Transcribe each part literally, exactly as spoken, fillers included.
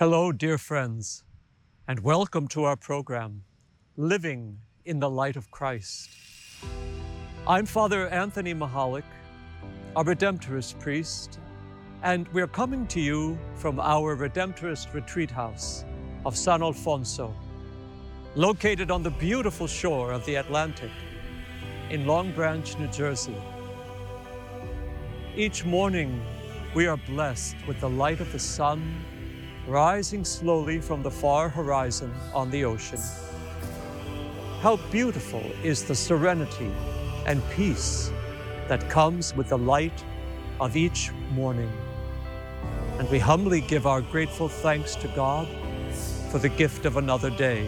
Hello, dear friends, and welcome to our program, Living in the Light of Christ. I'm Father Anthony Mahalik, a Redemptorist priest, and we're coming to you from our Redemptorist retreat house of San Alfonso, located on the beautiful shore of the Atlantic in Long Branch, New Jersey. Each morning, we are blessed with the light of the sun rising slowly from the far horizon on the ocean. How beautiful is the serenity and peace that comes with the light of each morning. And we humbly give our grateful thanks to God for the gift of another day.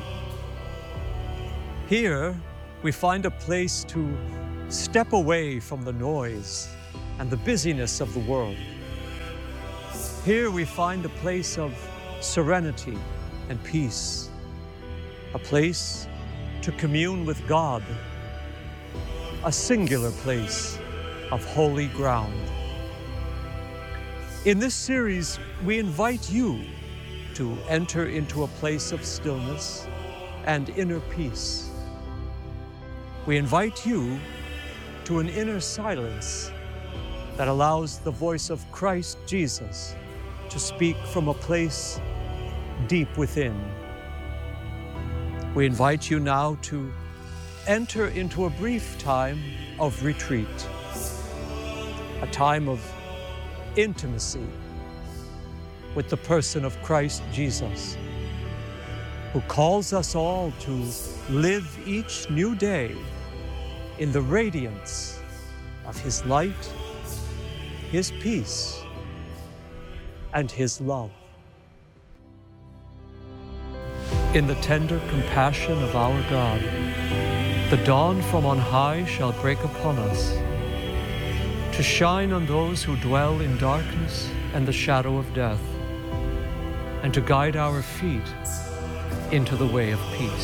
Here, we find a place to step away from the noise and the busyness of the world. Here we find a place of serenity and peace, a place to commune with God, a singular place of holy ground. In this series, we invite you to enter into a place of stillness and inner peace. We invite you to an inner silence that allows the voice of Christ Jesus to speak from a place deep within. We invite you now to enter into a brief time of retreat, a time of intimacy with the person of Christ Jesus, who calls us all to live each new day in the radiance of His light, His peace, and His love. In the tender compassion of our God, the dawn from on high shall break upon us, to shine on those who dwell in darkness and the shadow of death, and to guide our feet into the way of peace.